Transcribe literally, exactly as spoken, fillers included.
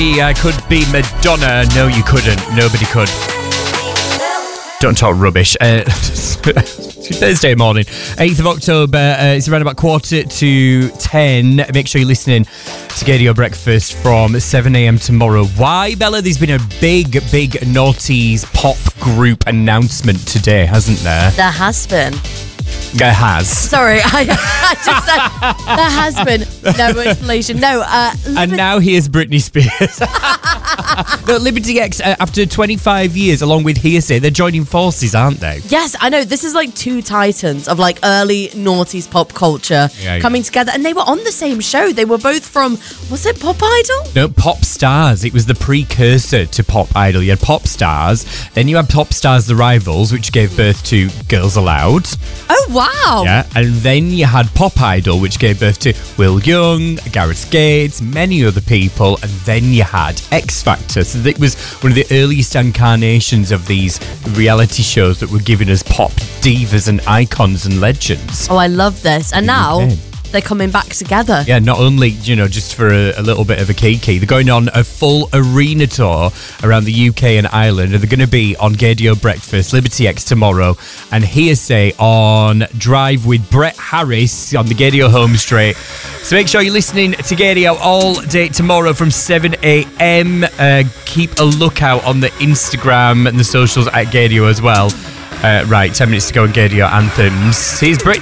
I could be Madonna. No, you couldn't. Nobody could. Don't talk rubbish. Uh, Thursday morning, eighth of October. Uh, it's around about quarter to ten. Make sure you're listening to Gaydio Breakfast from seven a.m. tomorrow. Why, Bella? There's been a big, big noughties pop group announcement today, hasn't there? There has been. There has. Sorry, I, I just said there has been no explanation. No, uh, and now here's Britney Spears. No, Liberty X, uh, after twenty-five years, along with Hearsay, they're joining forces, aren't they? Yes, I know. This is like two titans of like early noughties pop culture yeah, coming yeah. together, and they were on the same show. They were both from, was it Pop Idol? No, Pop Stars. It was the precursor to Pop Idol. You had Pop Stars, then you had Pop Stars The Rivals, which gave birth to Girls Aloud. Oh, wow. Yeah, and then you had Pop Idol, which gave birth to Will Young, Gareth Gates, many other people, and then you had X Factor. So it was one of the earliest incarnations of these reality shows that were giving us pop divas and icons and legends. Oh, I love this. And now Okay. they're coming back together. Yeah, not only, you know, just for a, a little bit of a kiki, they're going on a full arena tour around the U K and Ireland, and they're going to be on Gaydio Breakfast, Liberty X tomorrow, and Hearsay on Drive with Brett Harris on the Gaydio home straight. So make sure you're listening to Gaydio all day tomorrow from seven a.m. Uh, keep a lookout on the Instagram and the socials at Gaydio as well. Uh, right, ten minutes to go on Gaydio Anthems. Here's Britney.